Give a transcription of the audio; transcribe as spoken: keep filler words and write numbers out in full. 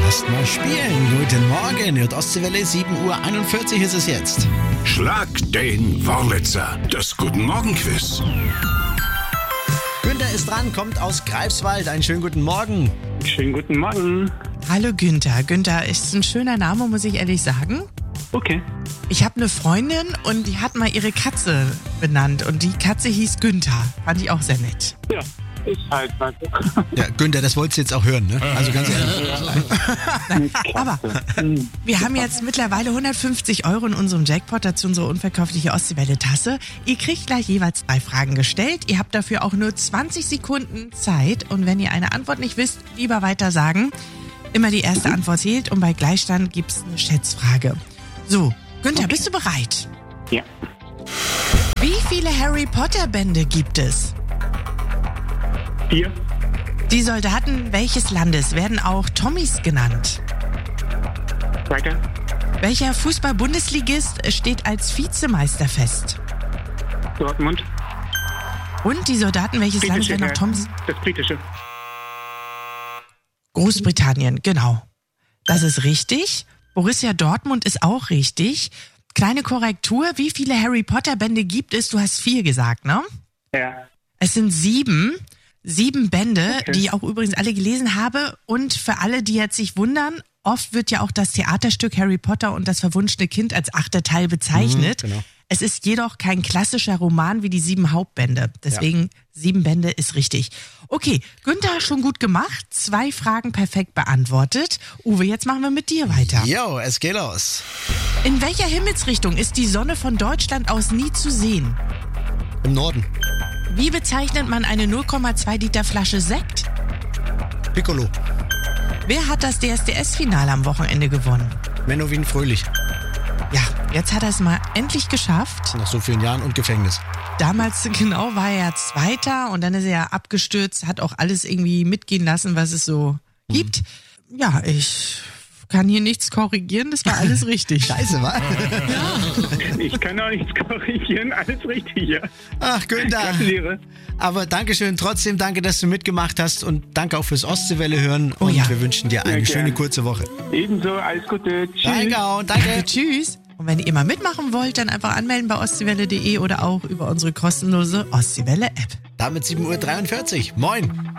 Erstmal spielen. Guten Morgen. Hört Ostseewelle, sieben Uhr einundvierzig ist es jetzt. Schlag den Wurlitzer. Das Guten Morgen Quiz. Günther ist dran, kommt aus Greifswald. Einen schönen guten Morgen. Schönen guten Morgen. Hallo Günther. Günther ist ein schöner Name, muss ich ehrlich sagen. Okay. Ich habe eine Freundin und die hat mal ihre Katze benannt und die Katze hieß Günther. Fand ich auch sehr nett. Ja, ist halt mal so. Ja, Günther, das wolltest du jetzt auch hören, ne? Also ganz ehrlich. Nein, aber wir haben jetzt mittlerweile hundertfünfzig Euro in unserem Jackpot, dazu unsere unverkäufliche Ostseewelle-Tasse. Ihr kriegt gleich jeweils drei Fragen gestellt. Ihr habt dafür auch nur zwanzig Sekunden Zeit. Und wenn ihr eine Antwort nicht wisst, lieber weiter sagen. Immer die erste Antwort zählt und bei Gleichstand gibt es eine Schätzfrage. So, Günther, Okay. bist du bereit? Ja. Wie viele Harry Potter Bände gibt es? Vier. Die Soldaten welches Landes werden auch Tommys genannt? Weiter. Welcher Fußball-Bundesligist steht als Vizemeister fest? Dortmund. Und die Soldaten welches Landes Britische, werden auch Tommys? Das britische. Großbritannien, genau. Das ist richtig. Borussia Dortmund ist auch richtig. Kleine Korrektur, wie viele Harry Potter Bände gibt es? Du hast vier gesagt, ne? Ja. Es sind sieben. Sieben Bände, Okay. die ich auch übrigens alle gelesen habe. Und für alle, die jetzt sich wundern, oft wird ja auch das Theaterstück Harry Potter und das verwunschene Kind als achter Teil bezeichnet. Mhm, genau. Es ist jedoch kein klassischer Roman wie die sieben Hauptbände. Deswegen ja. sieben Bände ist richtig. Okay, Günther, schon gut gemacht. Zwei Fragen perfekt beantwortet. Uwe, jetzt machen wir mit dir weiter. Jo, es geht los. In welcher Himmelsrichtung ist die Sonne von Deutschland aus nie zu sehen? Im Norden. Wie bezeichnet man eine null Komma zwei Liter Flasche Sekt? Piccolo. Wer hat das D S D S-Finale am Wochenende gewonnen? Menowin Fröhlich. Ja, jetzt hat er es mal endlich geschafft. Nach so vielen Jahren und Gefängnis. Damals, genau, war er Zweiter und dann ist er ja abgestürzt, hat auch alles irgendwie mitgehen lassen, was es so gibt. Ja, ich kann hier nichts korrigieren, das war alles richtig. Scheiße, wa? Ich kann auch nichts korrigieren. Alles richtig, ja. Ach, Günther. Gratuliere. Aber Dankeschön, trotzdem danke, dass du mitgemacht hast und danke auch fürs Ostseewelle hören. Oh und ja. wir wünschen dir eine Ja, schöne gerne. kurze Woche. Ebenso, alles Gute. Tschüss. Danke auch, danke. Danke, tschüss. Und wenn ihr mal mitmachen wollt, dann einfach anmelden bei ostseewelle punkt de oder auch über unsere kostenlose Ostseewelle-App. Damit sieben Uhr dreiundvierzig. Moin.